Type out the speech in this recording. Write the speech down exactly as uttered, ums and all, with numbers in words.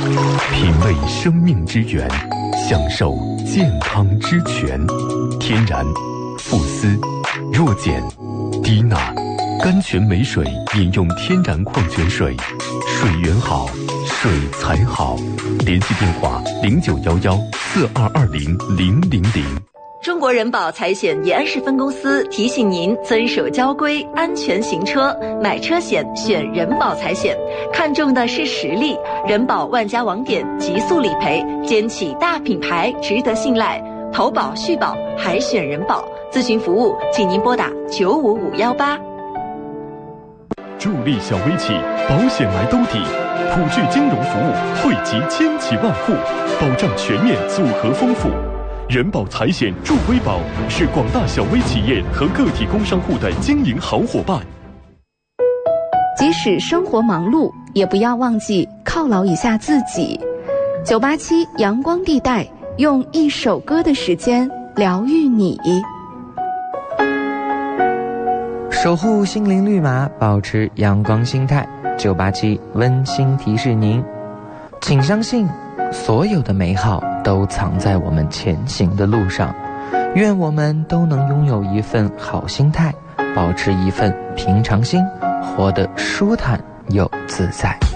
品味生命之源，享受健康之泉。天然、富斯、若碱、低钠，甘泉美水饮用天然矿泉水，水源好，水才好。联系电话零九幺幺四二二零零零零。 中国人保财险延安市分公司提醒您遵守交规，安全行车，买车险选人保财险，看重的是实力。人保万家网点，极速理赔，肩起大品牌，值得信赖。投保续保还选人保，咨询服务请您拨打九五五幺八。 助力小微企，保险来兜底，普聚金融服务惠及千企万户，保障全面，组合丰富。人保财险助微保是广大小微企业和个体工商户的经营好伙伴。 即使生活忙碌，也不要忘记犒劳一下自己。九八七阳光地带，用一首歌的时间疗愈你。 守护心灵绿码，保持阳光心态。九八七温馨提示您，请相信所有的美好都藏在我们前行的路上。愿我们都能拥有一份好心态，保持一份平常心，活得舒坦又自在。